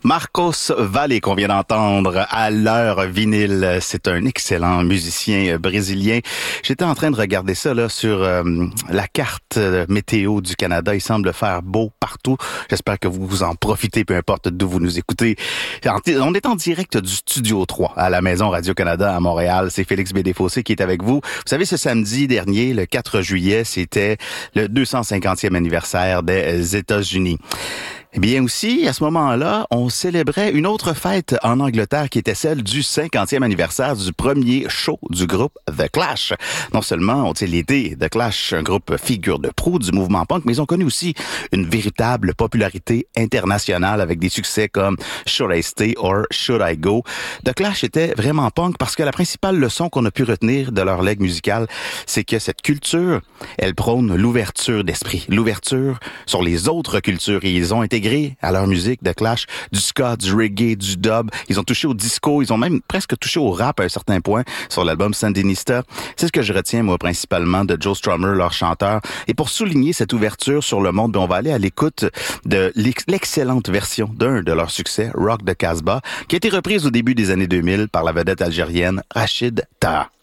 Marcos Valle qu'on vient d'entendre à l'heure vinyle, c'est un excellent musicien brésilien. J'étais en train de regarder ça là sur la carte météo du Canada. Il semble faire beau partout. J'espère que vous en profitez, peu importe d'où vous nous écoutez. On est en direct du Studio 3 à la Maison Radio-Canada à Montréal. C'est Félix Bédéfossé qui est avec vous. Vous savez, ce samedi dernier, le 4 juillet, c'était le 250e anniversaire des États-Unis. Eh bien aussi, à ce moment-là, on célébrait une autre fête en Angleterre qui était celle du 50e anniversaire du premier show du groupe The Clash. Non seulement ont-ils été The Clash, un groupe figure de proue du mouvement punk, mais ils ont connu aussi une véritable popularité internationale avec des succès comme Should I Stay or Should I Go. The Clash était vraiment punk parce que la principale leçon qu'on a pu retenir de leur legs musical, c'est que cette culture, elle prône l'ouverture d'esprit, l'ouverture sur les autres cultures, et ils ont intégré à leur musique de Clash du ska, du reggae, du dub. Ils ont touché au disco, ils ont même presque touché au rap à un certain point sur l'album Sandinista. C'est ce que je retiens, moi, principalement de Joe Strummer, leur chanteur. Et pour souligner cette ouverture sur le monde, on va aller à l'écoute de l'excellente version d'un de leurs succès, Rock de Casbah, qui a été reprise au début des années 2000 par la vedette algérienne Rachid Taha.